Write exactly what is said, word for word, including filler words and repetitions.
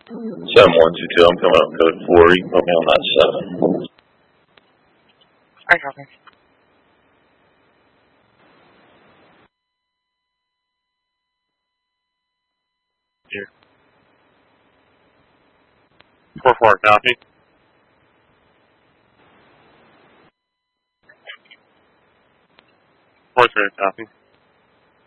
seven one two two, I'm coming up code four. You can put me on that seven. I copy. Here. four four, copy. four three, copy.